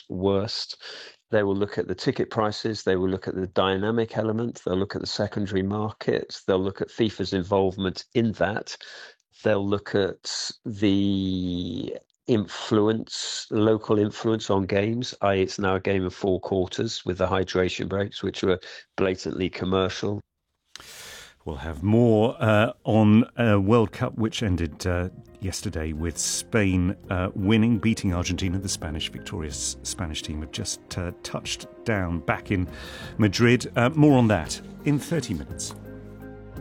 worst. They will look at the ticket prices. They will look at the dynamic element. They'll look at the secondary market. They'll look at FIFA's involvement in that. They'll look at the local influence on games, i.e. it's now a game of 4 quarters with the hydration breaks, which were blatantly commercial. We'll have more on World Cup, which ended yesterday with Spain winning, beating Argentina. The victorious Spanish team have just touched down back in Madrid. More on that in 30 minutes.